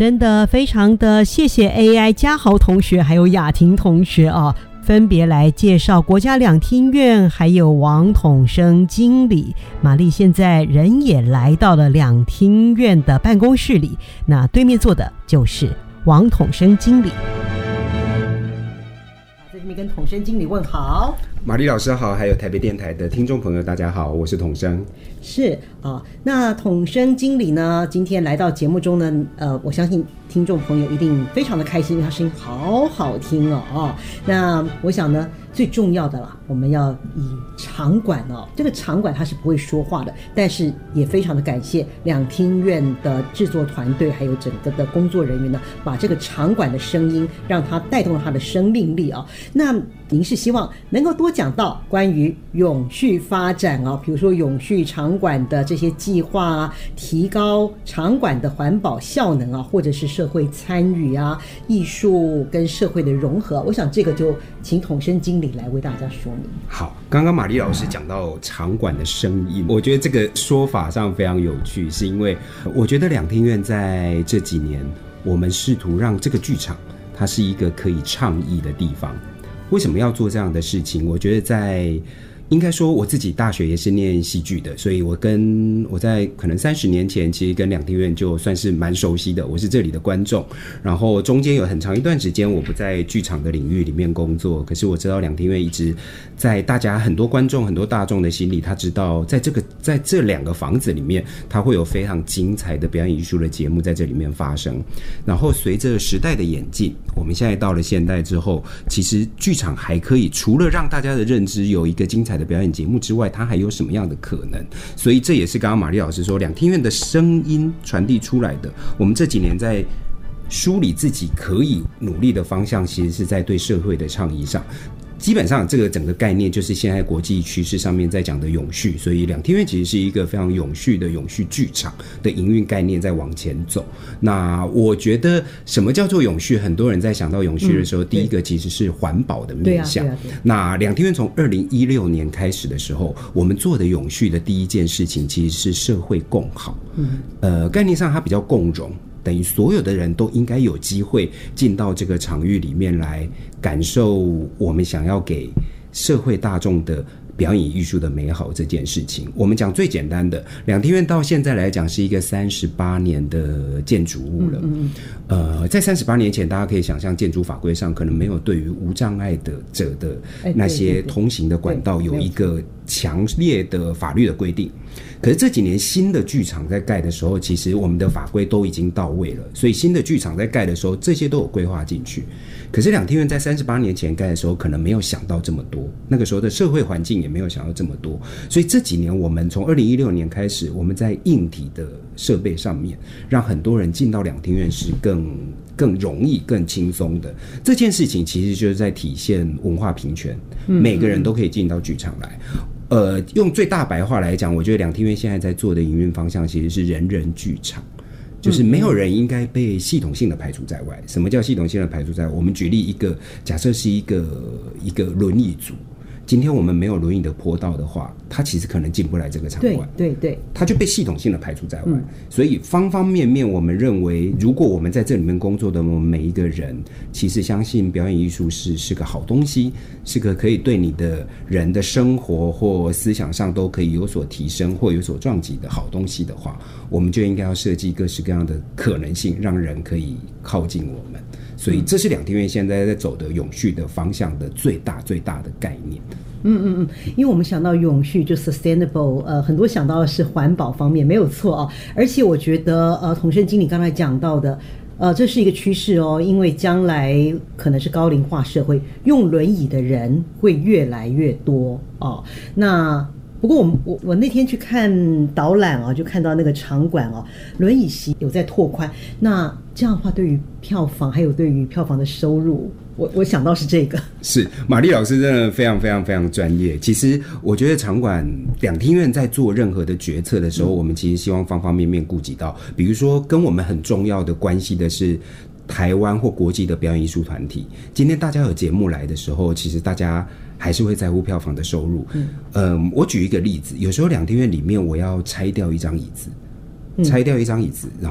真的非常的谢谢 AI 嘉豪同学还有雅婷同学啊，分别来介绍国家两厅院还有王统生经理。玛丽现在人也来到了两厅院的办公室里，那对面坐的就是王统生经理。在这边跟统生经理问好。 玛丽老师好，还有台北电台的听众朋友大家好，我是统生。 是啊，那统生经理呢今天来到节目中呢，我相信听众朋友一定非常的开心，因为他声音好好听哦。那我想呢最重要的啦，我们要以场馆哦，这个场馆它是不会说话的，但是也非常的感谢两厅院的制作团队还有整个的工作人员呢，把这个场馆的声音让它带动了它的生命力哦。那您是希望能够多讲到关于永续发展哦，比如说永续场馆的这些计划啊，提高场馆的环保效能啊，或者是社会参与啊，艺术跟社会的融合，我想这个就请统生经理来为大家说明。 好，刚刚玛丽老师讲到场馆的声音，我觉得这个说法上非常有趣，是因为我觉得两厅院在这几年，我们试图让这个剧场它是一个可以倡议的地方。为什么要做这样的事情？我觉得应该说我自己大学也是念戏剧的，所以我在可能30年前其实跟两厅院就算是蛮熟悉的，我是这里的观众，然后中间有很长一段时间我不在剧场的领域里面工作，可是我知道两厅院一直在大家很多观众很多大众的心里，他知道在这两个房子里面，他会有非常精彩的表演艺术的节目在这里面发生。然后随着时代的演进，我们现在到了现代之后，其实剧场还可以除了让大家的认知有一个精彩的表演节目之外，它还有什么样的可能？所以这也是刚刚玛丽老师说两厅院的声音传递出来的。我们这几年在梳理自己可以努力的方向，其实是在对社会的倡议上。基本上这个整个概念就是现在国际趋势上面在讲的永续，所以两厅院其实是一个非常永续的永续剧场的营运概念在往前走。那我觉得什么叫做永续？很多人在想到永续的时候，第一个其实是环保的面向。那两厅院从2016年开始的时候，我们做的永续的第一件事情其实是社会共好。概念上它比较共融，等于所有的人都应该有机会进到这个场域里面来感受我们想要给社会大众的表演艺术的美好这件事情。我们讲最简单的，两厅院到现在来讲是一个38年的建筑物了。在38年前，大家可以想象建筑法规上可能没有对于无障碍者的那些通行的管道有一个强烈的法律的规定。可是这几年新的剧场在盖的时候，其实我们的法规都已经到位了，所以新的剧场在盖的时候，这些都有规划进去。可是两厅院在38年前盖的时候，可能没有想到这么多，那个时候的社会环境也没有想到这么多，所以这几年我们从2016年开始，我们在硬体的设备上面，让很多人进到两厅院是更容易、更轻松的。这件事情其实就是在体现文化平权，每个人都可以进到剧场来。用最大白话来讲，我觉得两厅院现在在做的营运方向其实是人人剧场，就是没有人应该被系统性的排除在外。什么叫系统性的排除在外？我们举例假设是一个轮椅族，今天我们没有轮椅的坡道的话，他其实可能进不来这个场馆，对，他就被系统性的排除在外。所以方方面面，我们认为，如果我们在这里面工作的我们每一个人，其实相信表演艺术是个好东西，是个可以对你的人的生活或思想上都可以有所提升或有所撞击的好东西的话，我们就应该要设计各式各样的可能性，让人可以靠近我们。所以这是两厅院现在在走的永续的方向的最大的概念。 因为我们想到永续就 sustainable， 很多想到的是环保方面，没有错哦。而且我觉得统生经理刚才讲到的，这是一个趋势哦，因为将来可能是高龄化社会，用轮椅的人会越来越多哦。那不过我那天去看导览啊，就看到那个场馆啊，轮椅席有在拓宽。那这样的话，对于票房还有对于票房的收入，我想到是这个。 是玛丽老师真的非常非常非常专业。其实我觉得场馆两厅院在做任何的决策的时候，我们其实希望方方面面顾及到，比如说跟我们很重要的关系的是台湾或国际的表演艺术团体。今天大家有节目来的时候，其实大家还是会在乎票房的收入。我举一个例子，有时候两厅院里面我要拆掉一张椅子，然